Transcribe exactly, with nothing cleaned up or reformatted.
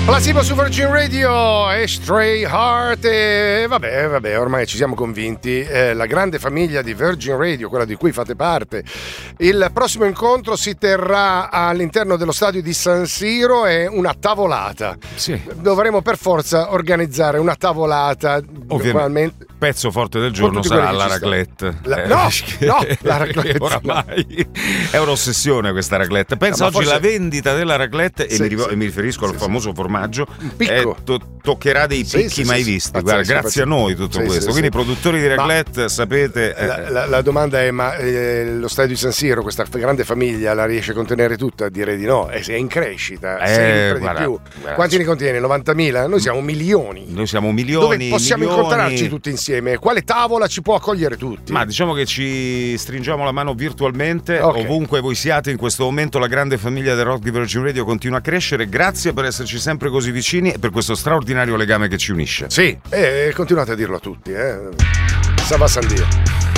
Placebo su Virgin Radio e Stray Heart e vabbè, vabbè, ormai ci siamo convinti, eh, la grande famiglia di Virgin Radio, quella di cui fate parte. Il prossimo incontro si terrà all'interno dello stadio di San Siro, è una tavolata. Sì. Dovremo per forza organizzare una tavolata. Ovviamente. Pezzo forte del giorno sarà la raclette. La, eh, no, no, la raclette. Oramai è un'ossessione questa raclette. Pensa no, oggi forse... la vendita della raclette, sì, e, mi, sì. e mi riferisco al sì, famoso formaggio, eh, to- toccherà dei picchi sì, sì, mai sì, visti. sì, Guarda, pazzesco, grazie pazzesco. a noi tutto sì, questo. Sì, Quindi sì. produttori di raclette, ma sapete. Eh, la, la, la domanda è: ma eh, lo stadio di San Siro, questa grande famiglia, la riesce a contenere tutta? Direi di no, è, è in crescita, Eh, sempre guarda, di più. guarda. Quanti ne contiene? novantamila? Noi siamo milioni. Noi siamo milioni. Dove possiamo milioni. incontrarci tutti insieme? Quale tavola ci può accogliere tutti? Ma diciamo che ci stringiamo la mano virtualmente, Okay. ovunque voi siate in questo momento. La grande famiglia del Rock di Virgin Radio continua a crescere. Grazie per esserci sempre così vicini e per questo straordinario legame che ci unisce. Sì, e continuate a dirlo a tutti, eh. Sava Sandia.